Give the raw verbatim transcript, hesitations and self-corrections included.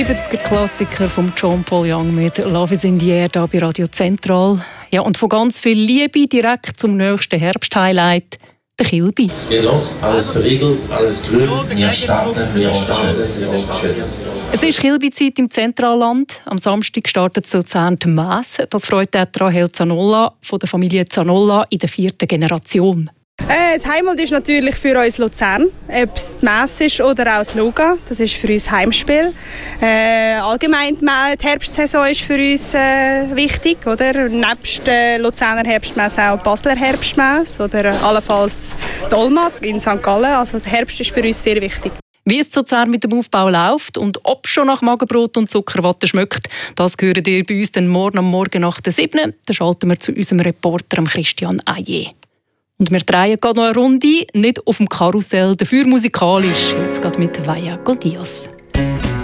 Klassiker von John Paul Young mit «Love is in the air» hier bei Radio Zentral. Ja, und von ganz viel Liebe direkt zum nächsten Herbst-Highlight, der Kilby. Es geht los, alles verriegelt, alles grün, wir starten, wir starten, tschüss. Es ist Kilby-Zeit im Zentralland. Am Samstag startet in Luzern die Messe. Das freut auch Rahel Zanolla von der Familie Zanolla in der vierten Generation. Das Heimat ist natürlich für uns Luzern, ob es die Messe ist oder auch die Luga. Das ist für uns Heimspiel. Äh, allgemein die Herbstsaison ist für uns äh, wichtig, oder? Nebst der Luzerner Herbstmesse auch die Basler Herbstmesse oder allenfalls die Olma in Sankt Gallen. Also der Herbst ist für uns sehr wichtig. Wie es zu Luzern mit dem Aufbau läuft und ob schon nach Magenbrot und Zuckerwatte schmeckt, das hören ihr bei uns dann morgen am Morgen nach der siebten. Da schalten wir zu unserem Reporter Christian Ayer. Und wir drehen gerade noch eine Runde, nicht auf dem Karussell, dafür musikalisch. Jetzt geht mit Vaya con Dios.